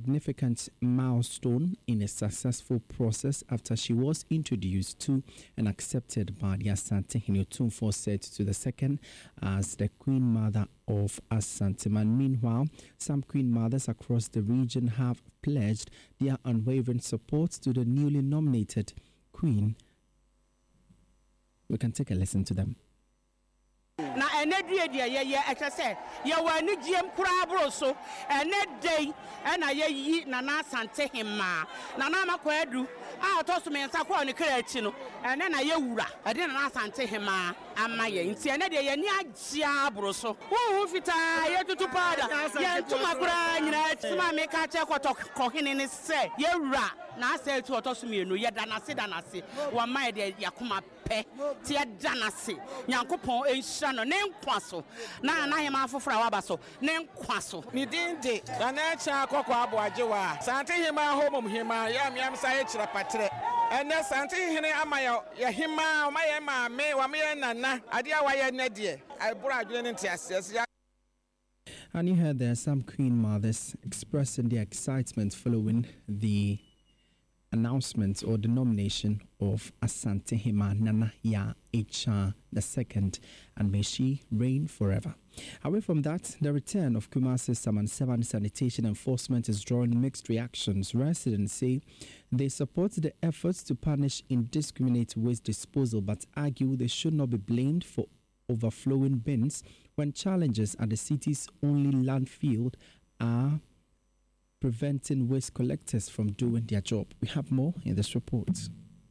significant milestone in a successful process after she was introduced to and accepted by the Asantehene Otumfuo said to the second as the Queen Mother of Asanteman. Meanwhile, some Queen Mothers across the region have pledged their unwavering support to the newly nominated Queen. We can take a listen to them. Na enedie ye ekese ye wani giem kura abroso enedei na ye yi na Asantehema na makwadu a otoso mensa kwa ne kra achi no ene na ye wura ade na Asantehema ama ye nti enedie ye ni agia abroso wo fita ye tutu pada ye tuma kura nyina tuma me ka che kohene ne se ye wura na ase tu otoso mienu ye danase wa mai de yakoma pe ti ye danase nyankopon enhira no ne nkwaso na hema afofra wa baso ne nkwaso ni dinde na cha akoko aboajewa Asantehema homom hema ya miam sa ye kira patre ene Asantehene ama ya hema o ma ye ma me wa me nana ade a wa ye nedie abura adwene ne ntiase. And you heard there some Queen Mothers expressing their excitement following the announcement or the nomination of Asantehema Nana Yaa Ichaa II, and may she reign forever. Away from that, the return of Kumasi's Saman sanitation enforcement is drawing mixed reactions. Residents say they support the efforts to punish indiscriminate waste disposal, but argue they should not be blamed for overflowing bins when challenges at the city's only landfill are preventing waste collectors from doing their job. We have more in this report.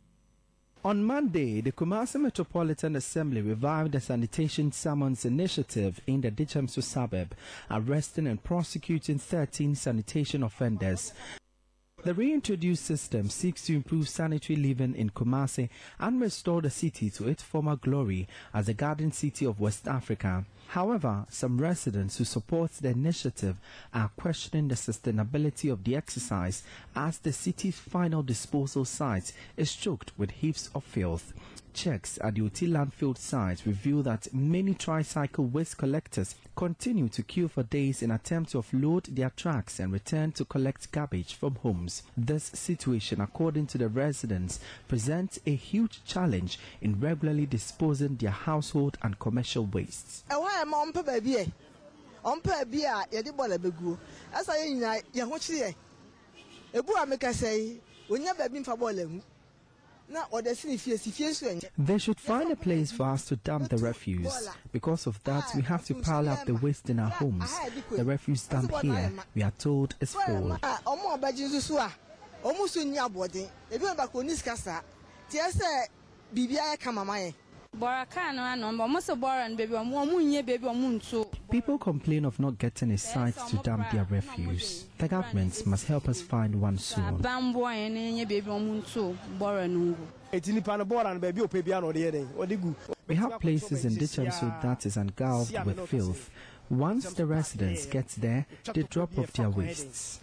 On Monday, the Kumasi Metropolitan Assembly revived the sanitation summons initiative in the Dichemsu suburb, arresting and prosecuting 13 sanitation offenders. The reintroduced system seeks to improve sanitary living in Kumasi and restore the city to its former glory as a garden city of West Africa. However, some residents who support the initiative are questioning the sustainability of the exercise as the city's final disposal site is choked with heaps of filth. Checks at the Oti landfill site reveal that many tricycle waste collectors continue to queue for days in attempt to offload their trucks and return to collect garbage from homes. This situation, according to the residents, presents a huge challenge in regularly disposing their household and commercial wastes. They should find a place for us to dump the refuse. Because of that, we have to pile up the waste in our homes. The refuse dump here, we are told, is full. People complain of not getting a site to dump their refuse. The government must help us find one soon. We have places in Dichemsu that is engulfed with filth. Once the residents get there, they drop off their wastes.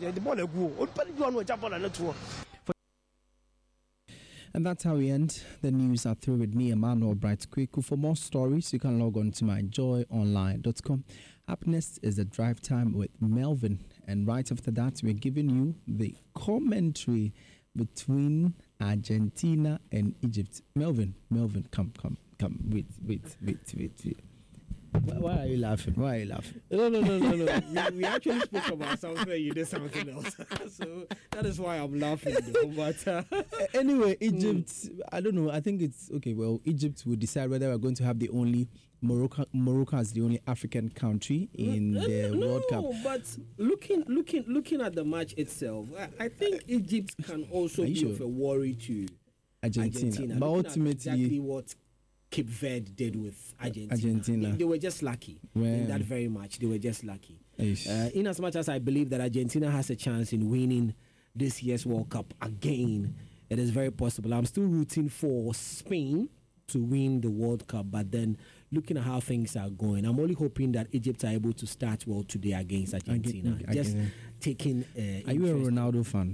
And that's how we end the news. Are through with me, Emmanuel Bright Kweku. For more stories, you can log on to myjoyonline.com. Up next is the drive time with Melvin. And right after that, we're giving you the commentary between Argentina and Egypt. Melvin, come. Wait. Why are you laughing? No. we actually spoke about something. You did something else. So that is why I'm laughing. But anyway, Egypt, I don't know. I think it's okay. Well, Egypt will decide whether we're going to have the only Morocco as the only African country in the World Cup. No, but looking at the match itself, I think Egypt can also be of a worry to Argentina. But ultimately, exactly what Cape Verde did with Argentina. They were just lucky in that very match. They were just lucky. In as much as I believe that Argentina has a chance in winning this year's World Cup again, it is very possible. I'm still rooting for Spain to win the World Cup, but then looking at how things are going, I'm only hoping that Egypt are able to start well today against Argentina. Taking. Are you a Ronaldo fan?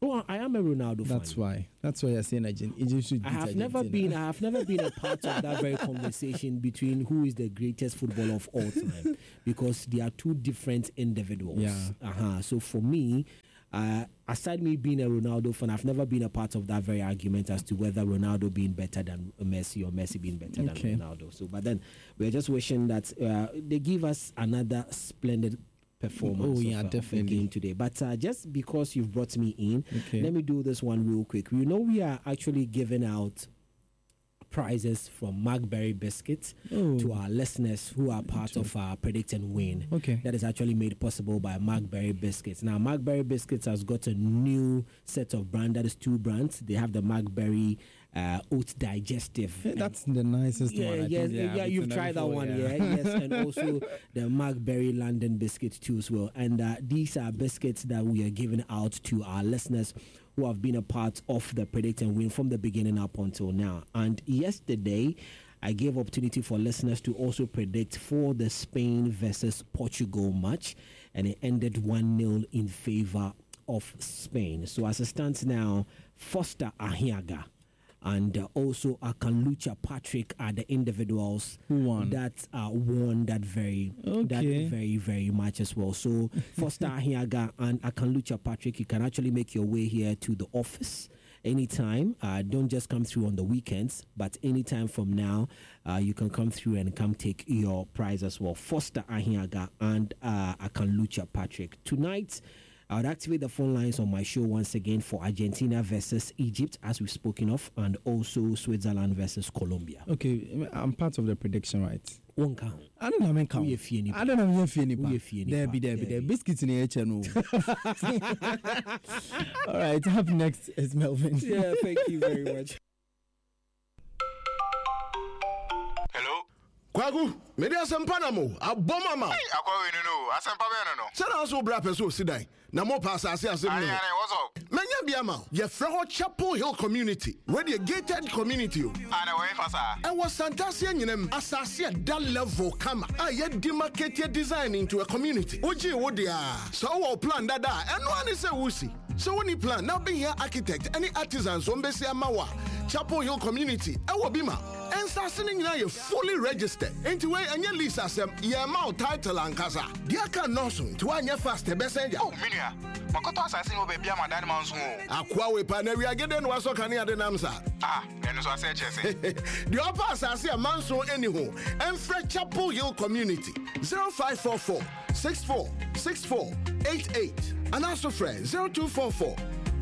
Oh, I am a Ronaldo fan. That's why you're saying Egypt should beat Argentina. I have never been a part of that very conversation between who is the greatest footballer of all time, because they are two different individuals. Yeah. So for me, aside me being a Ronaldo fan, I've never been a part of that very argument as to whether Ronaldo being better than Messi or Messi being better than Ronaldo. So, but then we're just wishing that they give us another splendid performance definitely game today. But just because you've brought me in, let me do this one real quick. We are actually giving out prizes from Markberry Biscuits to our listeners who are part of our Predict and Win. That is actually made possible by Markberry Biscuits. Now, Markberry Biscuits has got a new set of brand. That is 2 brands. They have the Markberry Oat Digestive. That's the nicest one. Yeah, you've tried that one, yes, and also the Markberry London biscuits too as well. And these are biscuits that we are giving out to our listeners who have been a part of the Predict and Win from the beginning up until now. And yesterday, I gave opportunity for listeners to also predict for the Spain versus Portugal match, and it ended 1-0 in favor of Spain. So as it stands now, Foster Ahiaga and also Akanlucha Patrick are the individuals that won that very much as well. So Foster Ahiaga and Akanlucha Patrick, you can actually make your way here to the office anytime. Don't just come through on the weekends, but anytime from now, you can come through and come take your prize as well. Foster Ahiaga and Akanlucha Patrick. Tonight, I would activate the phone lines on my show once again for Argentina versus Egypt, as we've spoken of, and also Switzerland versus Colombia. Okay, I'm part of the prediction, right? One count. I don't know. I don't know if you There be biscuits in the HNO. All right, up next is Melvin. Yeah, thank you very much. Hello? Kwagu, mede asempa na mo, aboma ma. Hey, akwa we no, asempa be no. Say na so bra peso sidai. Na mo pass asase asem no. Aye, what's up? Menya bia ma. Ye freho Chapel Hill community. Where the gated community. Ana we fasa. I was Santasia nyinem asase that level kama. Ye demarcated design into a community. Oji wo dia. So our plan dada. Eno ani se wusi. So when you plan, now be here architect, any artisans on Bessia Mawa, Chapel Hill community, Ewo Bima, and Sassing now you're fully registered. Anyway, and your lease as your mouth title and casa. Diaka Nosun, to one year fast, the best. Oh, Minia, Makoto assassin will be a man man's home. Aqua Paneria again was so can the Namsa. Ah, and so I said, the upper assassin manso anyhow, and Fred Chapel Hill community 0544 646488. And also friend 0244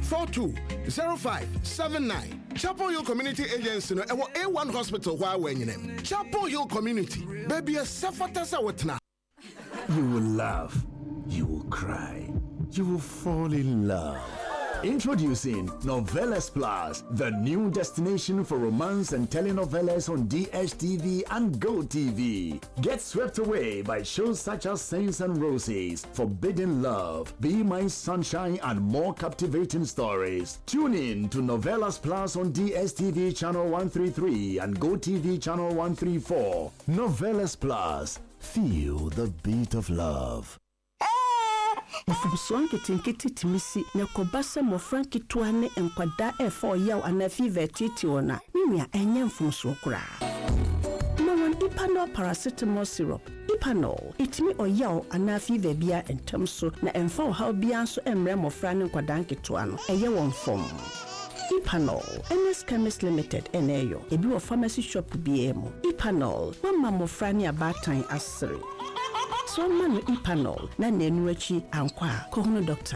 420579. Chapel Hill Community Agency no A1 Hospital where when you name Chapel Hill Community. Baby a safatasa wetna. You will laugh, you will cry, you will fall in love. Introducing Novelas Plus, the new destination for romance and telenovelas on DSTV and GoTV. Get swept away by shows such as Saints and Roses, Forbidden Love, Be My Sunshine, and more captivating stories. Tune in to Novelas Plus on DSTV channel 133 and GoTV channel 134. Novelas Plus, feel the beat of love. Mfumsuanke tinkiti timisi na kobasa mofranki tuane enkwada efo yaw anafi vetiti ona. Mimia enye mfumsuokura. Mawon Ipanol paracetamol syrup. Ipanol, itimi oyaw anafi vebia entemso na emfa ohaw bia nso emre mofrane nkwada nketuano. Eye won fom. Ipanol, NS Chemist Limited, Eneyo, ebi wo pharmacy shop biemo. Ipanol, wama mofrane abatan asiri. So man Ipanol na nenuachi ankwa kohuno doctor.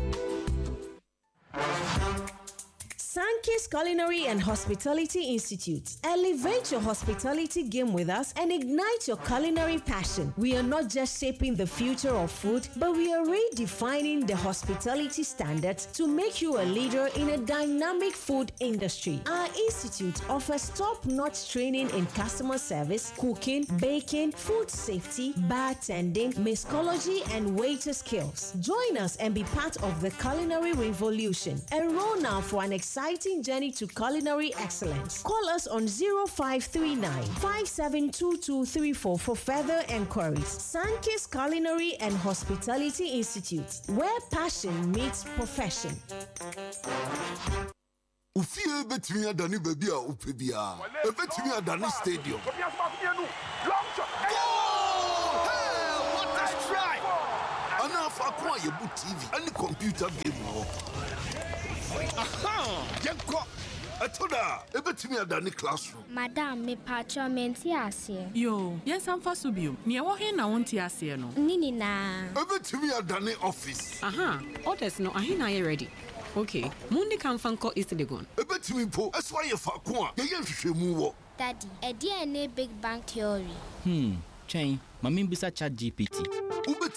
Sankey's Culinary and Hospitality Institute. Elevate your hospitality game with us and ignite your culinary passion. We are not just shaping the future of food, but we are redefining the hospitality standards to make you a leader in a dynamic food industry. Our institute offers top-notch training in customer service, cooking, baking, food safety, bartending, mixology, and waiter skills. Join us and be part of the culinary revolution. Enroll now for an exciting journey to culinary excellence. Call us on 0539 572234 for further enquiries. Sankey's Culinary and Hospitality Institute, where passion meets profession. Ufie betimi adani baby a upebia. Betimi adani stadium. Hey, what a strike! Ana fa kwa yebu TV and computer game wo. Aha! Yenko Atoda, ebetimi adani classroom. Madam, me pacho menti ase. Yo, yes I'm for subio. Ni ewo he na wonti ase no. Nini na. Ebetimi adani office. Aha, orders no ahina ye ready. Okay, mundi kan fanko Eastlegon. Ebetimi po, eswa ye fa ko a, ye hwehwemu wo. Daddy, e dia na big bang theory. Chain, mami bisa chat GPT.